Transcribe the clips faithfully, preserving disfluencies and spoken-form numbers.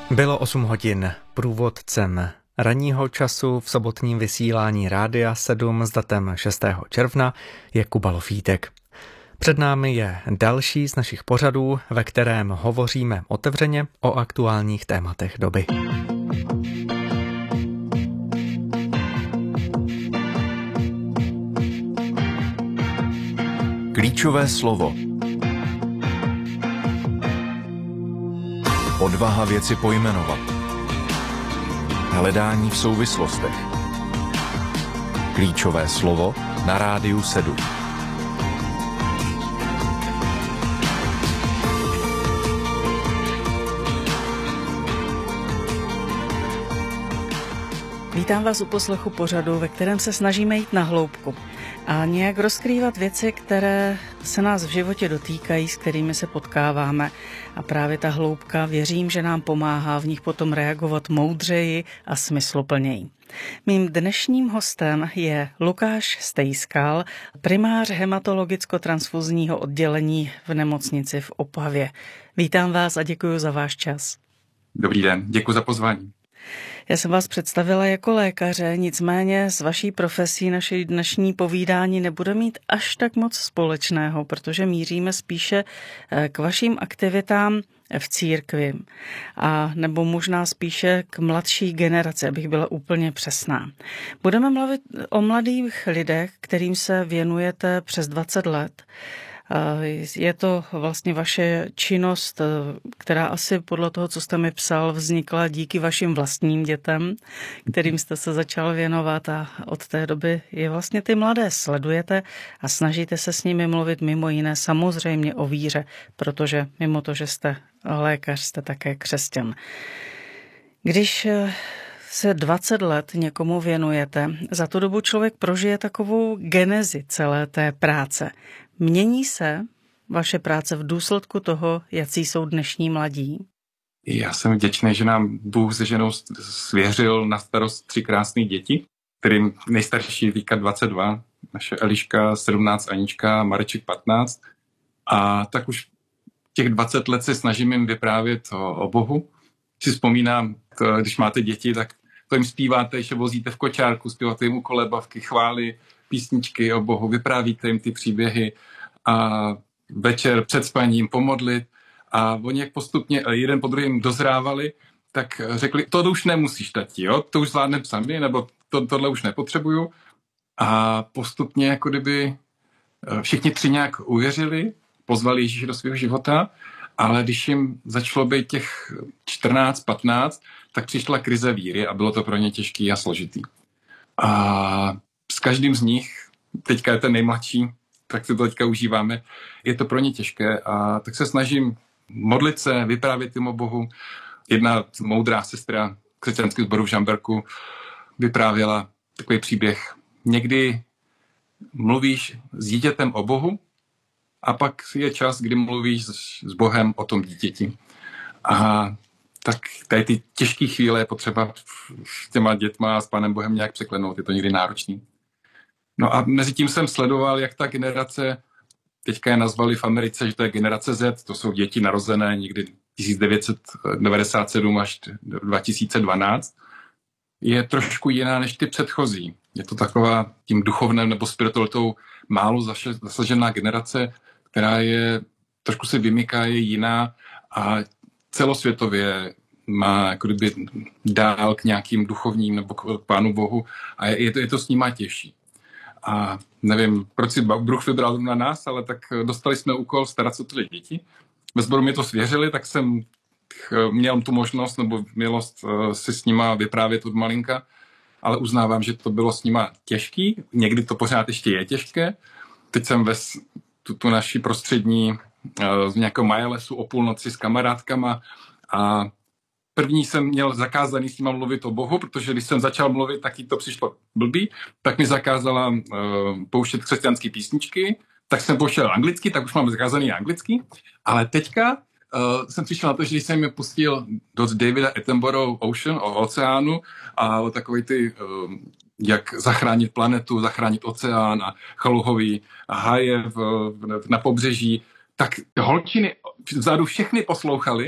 Bylo osm hodin. Průvodcem ranního času v sobotním vysílání Rádia sedm s datem šestého června je Kuba Lofítek. Před námi je další z našich pořadů, ve kterém hovoříme otevřeně o aktuálních tématech doby. Klíčové slovo. Odvaha věci pojmenovat. Hledání v souvislostech. Klíčové slovo na Rádiu sedm. Vítám vás u poslechu pořadu, ve kterém se snažíme jít na hloubku a nějak rozkrývat věci, které se nás v životě dotýkají, s kterými se potkáváme. A právě ta hloubka, věřím, že nám pomáhá v nich potom reagovat moudřeji a smysluplněji. Mým dnešním hostem je Lukáš Stejskal, primář hematologicko-transfuzního oddělení v nemocnici v Opavě. Vítám vás a děkuji za váš čas. Dobrý den, děkuji za pozvání. Já jsem vás představila jako lékaře, nicméně s vaší profesí naše dnešní povídání nebude mít až tak moc společného, protože míříme spíše k vašim aktivitám v církvi, a nebo možná spíše k mladší generaci, abych byla úplně přesná. Budeme mluvit o mladých lidech, kterým se věnujete přes dvacet let. Je to vlastně vaše činnost, která asi podle toho, co jste mi psal, vznikla díky vašim vlastním dětem, kterým jste se začal věnovat, a od té doby je vlastně ty mladé sledujete a snažíte se s nimi mluvit mimo jiné samozřejmě o víře, protože mimo to, že jste lékař, jste také křesťan. Když se dvacet let někomu věnujete, za tu dobu člověk prožije takovou genezi celé té práce. Mění se vaše práce v důsledku toho, jací jsou dnešní mladí? Já jsem vděčný, že nám Bůh se ženou svěřil na starost tři krásné děti, kterým nejstarší Víka dvacet dva, naše Eliška sedmnáct, Anička, Mareček patnáct. A tak už těch dvacet let se snažím jim vyprávět o, o Bohu. Si vzpomínám, to, když máte děti, tak to jim zpíváte, že vozíte v kočárku, zpíváte jim kolébavky, chvály, písničky o Bohu, vyprávíte jim ty příběhy a večer před spaním pomodlit. A oni jak postupně jeden po druhém dozrávali, tak řekli, to už nemusíš, tati, jo? To už zvládnem sami, nebo to, tohle už nepotřebuju. A postupně jako kdyby všichni tři nějak uvěřili, pozvali Ježíše do svého života, ale když jim začalo být těch čtrnáct patnáct, tak přišla krize víry a bylo to pro ně těžký a složitý. A s každým z nich, teďka je ten nejmladší, tak si to teďka užíváme, je to pro ně těžké, a tak se snažím modlit se, vyprávět jim o Bohu. Jedna moudrá sestra křesťanského sboru v Žamberku vyprávěla takový příběh. Někdy mluvíš s dítětem o Bohu a pak je čas, kdy mluvíš s Bohem o tom dítěti. A tak tady ty těžké chvíle je potřeba s těma dětma a s Pánem Bohem nějak překlenout. Je to někdy náročný. No a mezi tím jsem sledoval, jak ta generace, teďka je nazvali v Americe, že to je generace Z, to jsou děti narozené někdy tisíc devět set devadesát sedm až dva tisíce dvanáct, je trošku jiná než ty předchozí. Je to taková tím duchovnem nebo spiritualitou málo zasažená generace, která je, trošku se vymyká, je jiná a celosvětově má jako kdyby dál k nějakým duchovním nebo k Pánu Bohu, a je to, je to s ním těžší. A nevím, proč si Bůh vybral na nás, ale tak dostali jsme úkol starat se o ty děti. Ve sboru mě to svěřili, tak jsem měl tu možnost nebo milost si s nima vyprávět od malinka, ale uznávám, že to bylo s nima těžký. Někdy to pořád ještě je těžké. Teď jsem ve tu, tu naší prostřední z nějakého majelesu o půlnoci s kamarádkama a první jsem měl zakázaný s nima mluvit o Bohu, protože když jsem začal mluvit, tak jí to přišlo blbý, tak mi zakázala uh, pouštět křesťanské písničky, tak jsem pouštěl anglicky, tak už mám zakázaný anglicky, ale teďka uh, jsem přišel na to, že jsem je pustil do Davida Attenborough Ocean, o oceánu, a o takový ty, uh, jak zachránit planetu, zachránit oceán a chaluhový a haje v, na pobřeží, tak holčiny vzadu všechny poslouchali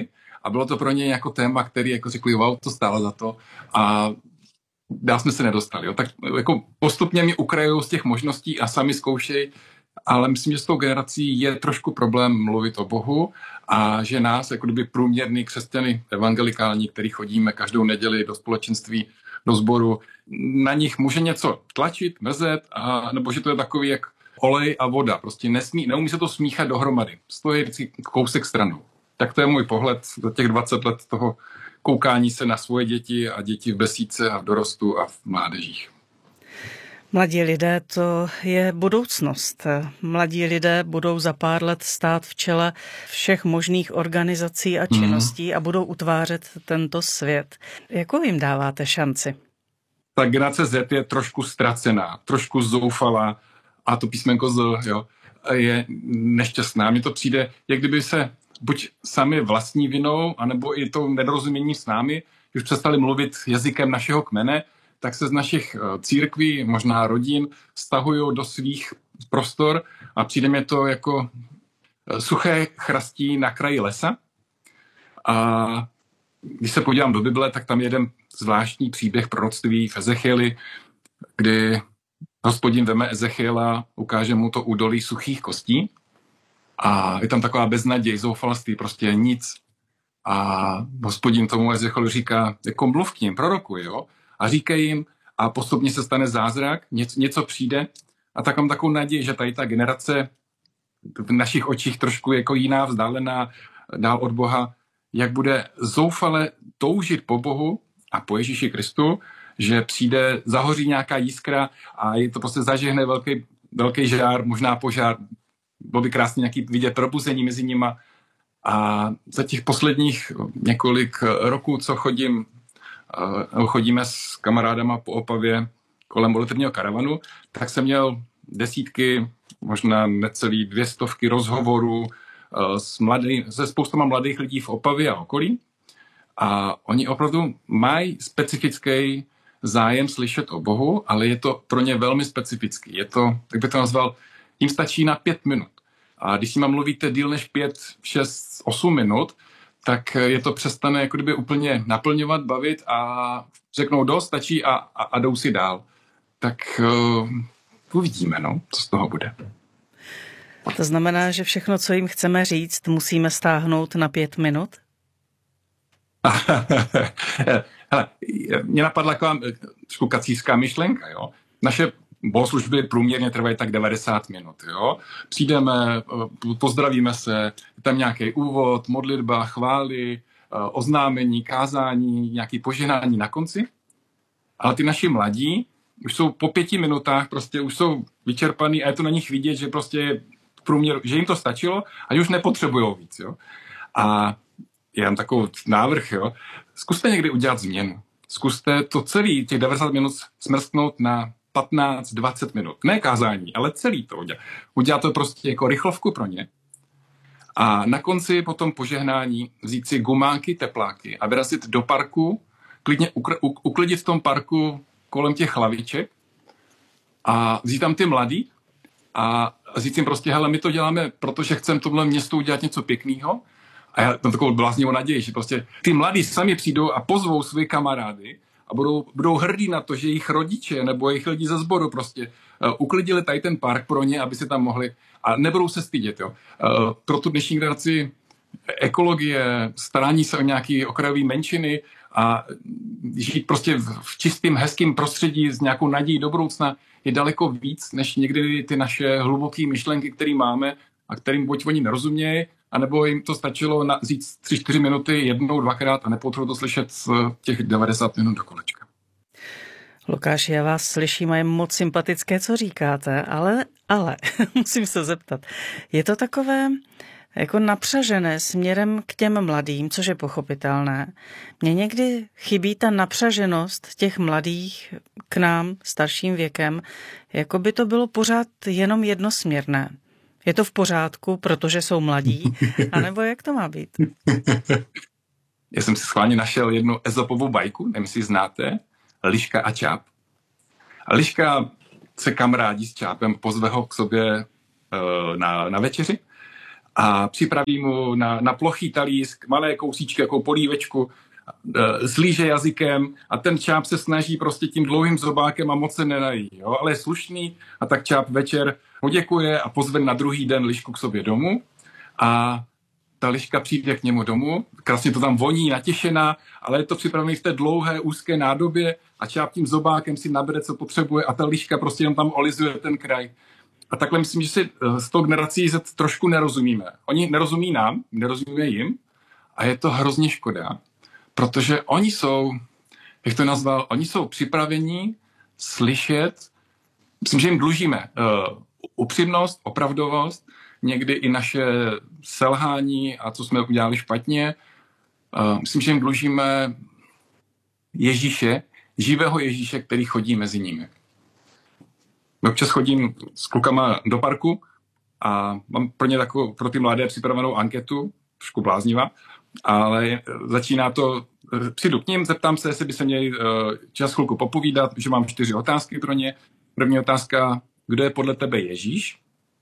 a bylo to pro ně jako téma, který jako řekli, wow, to stálo za to a dál jsme se nedostali. Jo. Tak jako postupně mě ukrajou z těch možností a sami zkoušej, ale myslím, že s tou generací je trošku problém mluvit o Bohu a že nás, jako kdyby průměrný křesťany evangelikální, který chodíme každou neděli do společenství, do sboru, na nich může něco tlačit, mrzet, a, nebo že to je takový jak olej a voda. Prostě nesmí, neumí se to smíchat dohromady. Stojí vždycky kousek stranou. Tak to je můj pohled za těch dvacet let toho koukání se na svoje děti a děti v besídce a v dorostu a v mládežích. Mladí lidé, to je budoucnost. Mladí lidé budou za pár let stát v čele všech možných organizací a činností mm. a budou utvářet tento svět. Jakou jim dáváte šanci? Ta generace Z je trošku ztracená, trošku zoufalá a to písmenko Z, jo, je nešťastná. Mně to přijde, jak kdyby se buď sami vlastní vinou, anebo i to nedorozumění s námi, už přestali mluvit jazykem našeho kmene, tak se z našich církví, možná rodin, stahují do svých prostor a přijde mi to jako suché chrastí na kraji lesa. A když se podívám do Bible, tak tam je jeden zvláštní příběh proroctví v Ezechieli, kdy Hospodin veme Ezechiela, ukáže mu to údolí suchých kostí a je tam taková beznaděj, zoufalství, prostě nic. A Hospodin tomu Ezechielu říká, jako mluv k ním, prorokuj, jo? A říkají jim a postupně se stane zázrak, něco, něco přijde a tak mám takovou naději, že tady ta generace v našich očích trošku jako jiná, vzdálená dál od Boha, jak bude zoufale toužit po Bohu a po Ježíši Kristu, že přijde, zahoří nějaká jiskra a je to prostě zažehne velký, velký žár, možná požár, bylo by krásně nějaký vidět probuzení mezi nima. A za těch posledních několik roků, co chodím, chodíme s kamarádama po Opavě kolem modlitevního karavanu, tak jsem měl desítky, možná necelý dvě stovky rozhovorů s mladý, se spoustama mladých lidí v Opavě a okolí. A oni opravdu mají specifický zájem slyšet o Bohu, ale je to pro ně velmi specifický. Je to, jak by to nazval, jim stačí na pět minut. A když s nima mluvíte díl než pět, šest, osm minut, tak je to přestane jako kdyby úplně naplňovat, bavit a řeknou dost, stačí a, a, a jdou si dál. Tak uh, uvidíme, no, co z toho bude. To znamená, že všechno, co jim chceme říct, musíme stáhnout na pět minut? Hele, mě napadla taková trošku kacířská myšlenka, jo. Naše bohoslužby průměrně trvají tak devadesát minut, jo. Přijdeme, pozdravíme se, je tam nějaký úvod, modlitba, chvály, oznámení, kázání, nějaký požehnání na konci. Ale ty naši mladí už jsou po pěti minutách, prostě už jsou vyčerpaný a je to na nich vidět, že prostě průměr, že jim to stačilo a už nepotřebujou víc, jo. A já mám takový návrh, jo. Zkuste někdy udělat změnu. Zkuste to celý, těch devadesát minut smrsknout na patnáct dvacet minut. Ne kázání, ale celý to udělat. Udělat to prostě jako rychlovku pro ně. A na konci potom požehnání vzít si gumánky, tepláky a vyrazit do parku, klidně ukr- uklidit v tom parku kolem těch laviček a vzít tam ty mladý a říct jim prostě, hele, my to děláme, protože chceme tohle městu udělat něco pěkného. A já tam takovou bláznivou naději, že prostě ty mladí sami přijdou a pozvou své kamarády a budou, budou hrdí na to, že jejich rodiče nebo jejich lidi ze sboru prostě uh, uklidili tady ten park pro ně, aby si tam mohli a nebudou se stydět. Jo. Uh, pro tu dnešní generaci ekologie, starání se o nějaké okrajové menšiny a žít prostě v, v čistém, hezkém prostředí s nějakou nadějí do budoucna je daleko víc, než někdy ty naše hluboké myšlenky, které máme a kterým buď oni nerozumějí, anebo jim to stačilo na, říct tři, čtyři minuty jednou, dvakrát a nepotřebuji to slyšet z těch devadesát minut do kolečka. Lukáš, já vás slyším a je moc sympatické, co říkáte, ale, ale musím se zeptat, je to takové jako napřažené směrem k těm mladým, což je pochopitelné. Mně někdy chybí ta napřaženost těch mladých k nám starším věkem, jako by to bylo pořád jenom jednosměrné. Je to v pořádku, protože jsou mladí? A nebo jak to má být? Já jsem si schválně našel jednu Ezopovu bajku, nevím, jestli znáte, Liška a Čáp. A Liška se kamarádí s Čápem, pozve ho k sobě uh, na, na večeři a připraví mu na, na plochý talíř malé kousíčky, jako polívečku, zlíže jazykem a ten čáp se snaží prostě tím dlouhým zobákem a moc se nenají, jo? Ale je slušný a tak čáp večer mu děkuje a pozve na druhý den lišku k sobě domů a ta liška přijde k němu domů, krásně to tam voní, natěšená, ale je to připravené v té dlouhé, úzké nádobě a čáp tím zobákem si nabere, co potřebuje a ta liška prostě jen tam olizuje ten kraj. A takhle myslím, že si s tou generací Z trošku nerozumíme. Oni nerozumí nám, nerozumíme jim a je to hrozně škoda, protože oni jsou, jak to nazval, oni jsou připraveni slyšet, myslím, že jim dlužíme uh, upřímnost, opravdovost, někdy i naše selhání a co jsme udělali špatně. Uh, myslím, že jim dlužíme Ježíše, živého Ježíše, který chodí mezi nimi. Občas chodím s klukama do parku a mám pro ně takovou, pro ty mladé připravenou anketu, trošku bláznivá, ale začíná to, přijdu k ním, zeptám se, jestli by se měli čas chvilku popovídat, že mám čtyři otázky pro ně. První otázka, kdo je podle tebe Ježíš?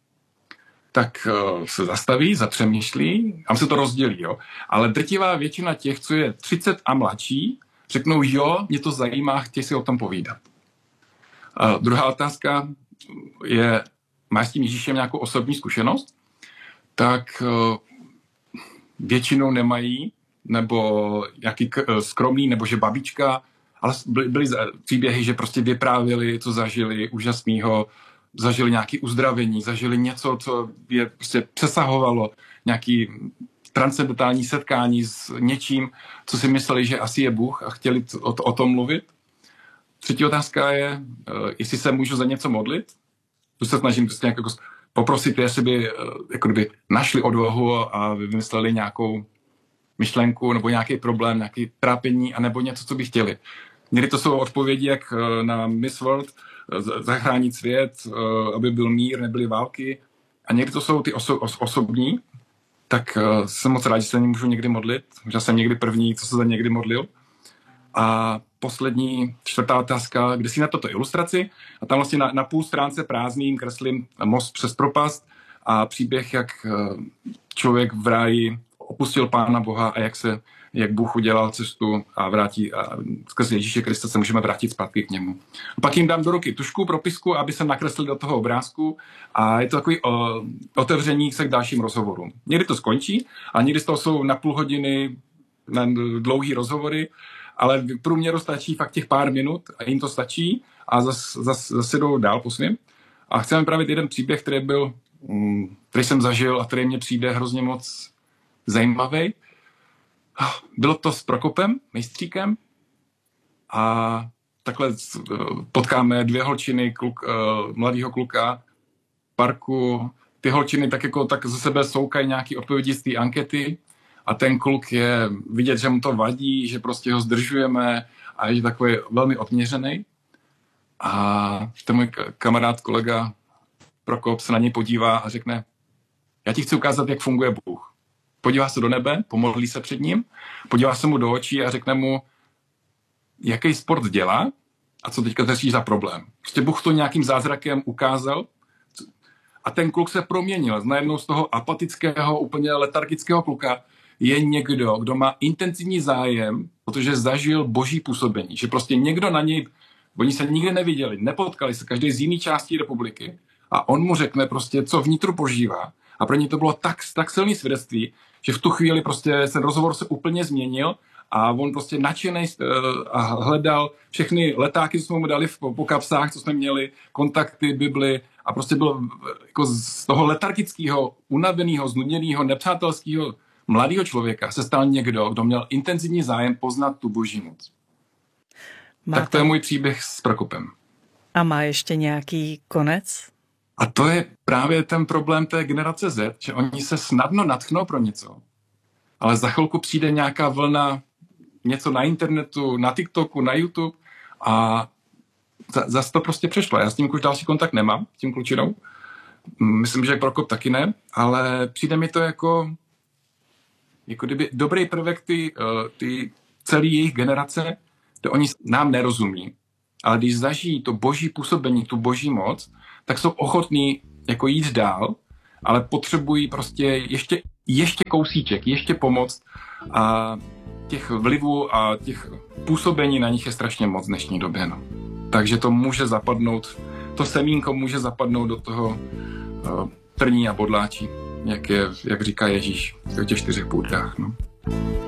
Tak se zastaví, zapřemýšlí a se to rozdělí, jo. Ale drtivá většina těch, co je třicet a mladší, řeknou, jo, mě to zajímá, chtějí si o tom povídat. A druhá otázka je, máš s tím Ježíšem nějakou osobní zkušenost? Tak většinou nemají, nebo nějaký skromný, nebo že babička, ale byly, byly příběhy, že prostě vyprávěli, co zažili úžasného, zažili nějaké uzdravení, zažili něco, co je prostě přesahovalo, nějaký transcendentální setkání s něčím, co si mysleli, že asi je Bůh a chtěli o, o tom mluvit. Třetí otázka je, jestli se můžu za něco modlit. Tu se snažím prostě nějak jako poprosit, jestli by jako kdyby našli odvahu a vymysleli nějakou myšlenku nebo nějaký problém, nějaké trápení, anebo něco, co by chtěli. Někdy to jsou odpovědi, jak na Miss World, zachránit svět, aby byl mír, nebyly války. A někdy to jsou ty oso- os- osobní, tak jsem moc rád, že se můžu někdy modlit. Možná jsem někdy první, co se za někdy modlil. A poslední, čtvrtá otázka, kde si na toto ilustraci. A tam vlastně na, na půl stránce prázdným kreslím most přes propast a příběh, jak člověk v ráji opustil Pána Boha a jak se, jak Bůh udělal cestu a vrátí, a skrz Ježíše Krista se můžeme vrátit zpátky k němu. A pak jim dám do ruky tušku, propisku, aby se nakreslil do toho obrázku a je to takový o, otevření se k dalším rozhovorům. Někdy to skončí a někdy z toho jsou na půl hodiny na dlouhý rozhovory, ale v průměru stačí fakt těch pár minut a jim to stačí a zase zas, zas jdou dál po svým. A chceme vyprávět jeden příběh, který byl, který jsem zažil a který mně přijde hrozně moc zajímavý. Bylo to s Prokopem, mejstříkem a takhle potkáme dvě holčiny, kluk, mladýho kluka v parku. Ty holčiny tak jako tak ze sebe soukají nějaký odpovědi z té ankety a ten kluk je vidět, že mu to vadí, že prostě ho zdržujeme a je takový velmi odměřený. A ten můj kamarád, kolega Prokop se na něj podívá a řekne, já ti chci ukázat, jak funguje Bůh. Podívá se do nebe, pomodlí se před ním, podívá se mu do očí a řekne mu, jaký sport dělá a co teďka řeší za problém. Prostě Bůh to nějakým zázrakem ukázal a ten kluk se proměnil. Najednou z toho apatického, úplně letargického kluka je někdo, kdo má intenzivní zájem, protože zažil boží působení. Že prostě někdo na něj, oni se nikdy neviděli, nepotkali se, každý z jiné části republiky a on mu řekne prostě, co vnitru požívá. A pro ně to bylo tak, tak silný svědectví, že v tu chvíli prostě ten rozhovor se úplně změnil a on prostě nadšenej a hledal všechny letáky, co jsme mu dali po, po kapsách, co jsme měli, kontakty, Bibli a prostě byl jako z toho letargického, unaveného, znudněného, nepřátelského mladého člověka se stal někdo, kdo měl intenzivní zájem poznat tu boží moc. Máte... Tak to je můj příběh s Prokopem. A má ještě nějaký konec? A to je právě ten problém té generace Z, že oni se snadno nadchnou pro něco, ale za chvilku přijde nějaká vlna, něco na internetu, na TikToku, na YouTube a za, zase to prostě přešlo. Já s tím už další kontakt nemám, s tím klučinou. Myslím, že Prokop taky ne, ale přijde mi to jako, jako kdyby dobrý prvek ty, ty celé jejich generace, kde oni nám nerozumí, ale když zažijí to boží působení, tu boží moc, tak jsou ochotní jako jít dál ale potřebují prostě ještě, ještě kousíček, ještě pomoc a těch vlivů a těch působení na nich je strašně moc v dnešní době. No. Takže to může zapadnout, to semínko může zapadnout do toho uh, trní a bodláčí, jak, je, jak říká Ježíš v těch čtyřech půdách. No.